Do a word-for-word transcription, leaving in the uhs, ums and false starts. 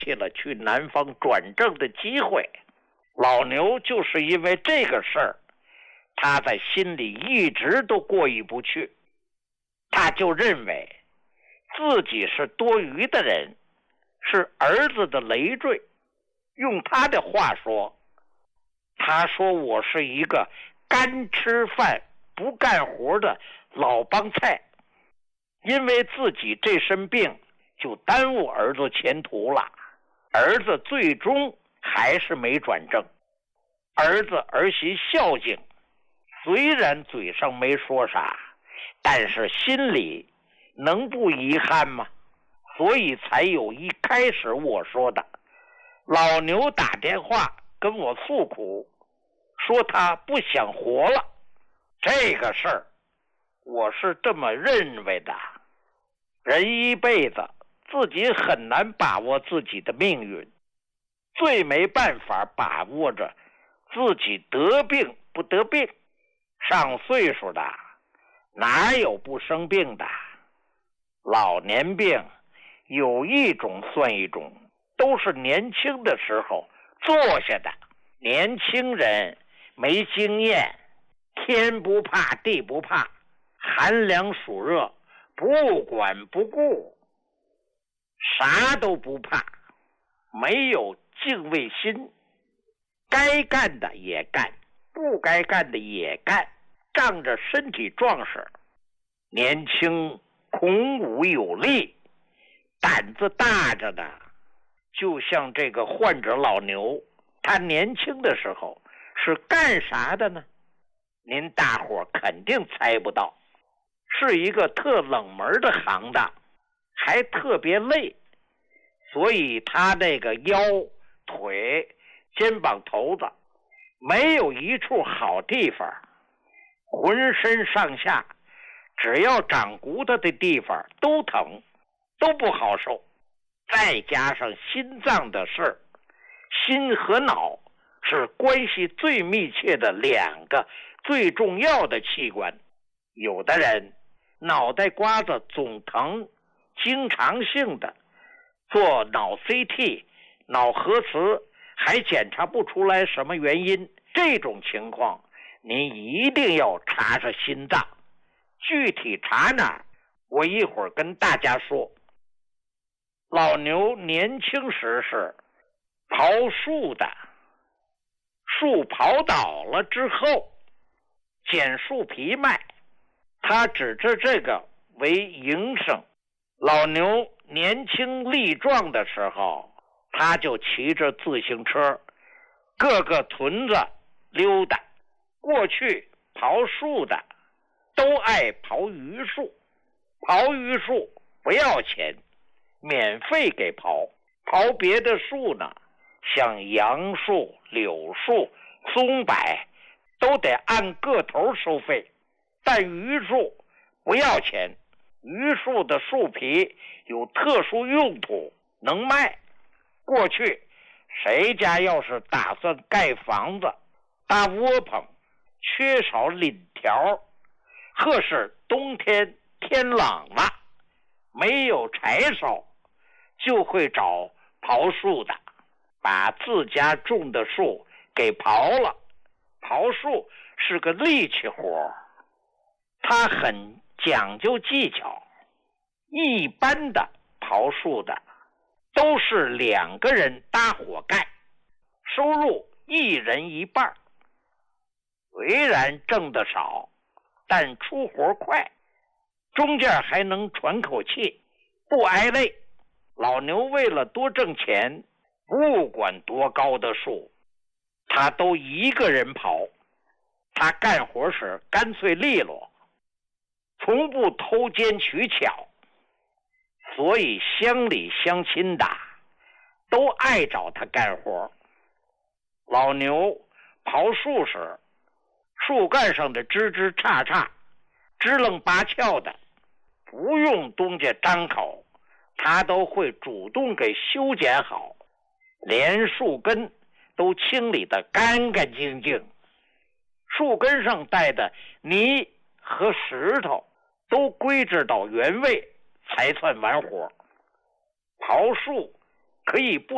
弃了去南方转正的机会。老牛就是因为这个事儿，他在心里一直都过意不去，他就认为自己是多余的人，是儿子的累赘。用他的话说，他说我是一个干吃饭不干活的老帮菜，因为自己这身病就耽误儿子前途了。儿子最终还是没转正，儿子儿媳孝敬，虽然嘴上没说啥，但是心里能不遗憾吗？所以才有一开始我说的，老牛打电话跟我诉苦，说他不想活了。这个事儿我是这么认为的，人一辈子自己很难把握自己的命运，最没办法把握着自己得病不得病。上岁数的哪有不生病的？老年病有一种算一种，都是年轻的时候做下的。年轻人没经验，天不怕地不怕，寒凉暑热不管不顾，啥都不怕，没有敬畏心，该干的也干，不该干的也干，仗着身体壮实，年轻孔武有力，胆子大着的。就像这个患者老牛，他年轻的时候是干啥的呢？您大伙肯定猜不到，是一个特冷门的行当，还特别累，所以他那个腰、腿、肩膀头子没有一处好地方，浑身上下只要长骨头的地方都疼，都不好受。再加上心脏的事儿，心和脑是关系最密切的两个最重要的器官。有的人脑袋瓜子总疼，经常性的做脑 C T、 脑核磁还检查不出来什么原因，这种情况您一定要查查心脏。具体查哪，我一会儿跟大家说。老牛年轻时是刨树的，树刨倒了之后捡树皮卖，他指着这个为营生。老牛年轻力壮的时候，他就骑着自行车各个屯子溜达。过去刨树的都爱刨榆树，刨榆树不要钱，免费给刨。刨别的树呢，像杨树、柳树、松柏都得按个头收费，但榆树不要钱。榆树的树皮有特殊用途，能卖。过去谁家要是打算盖房子搭窝棚，缺少檩条，或是冬天天冷了没有柴烧，就会找刨树的，把自家种的树给刨了。刨树是个力气活，它很讲究技巧。一般的刨树的都是两个人搭伙干，收入一人一半。虽然挣得少，但出活快，中间还能喘口气，不挨累。老牛为了多挣钱，不管多高的树他都一个人刨。他干活时干脆利落，从不偷奸取巧，所以乡里乡亲的都爱找他干活。老牛刨树时，树干上的枝枝杈杈支棱八翘的，不用东家张口，他都会主动给修剪好，连树根都清理得干干净净，树根上带的泥和石头都归置到原位，才算完活。刨树可以不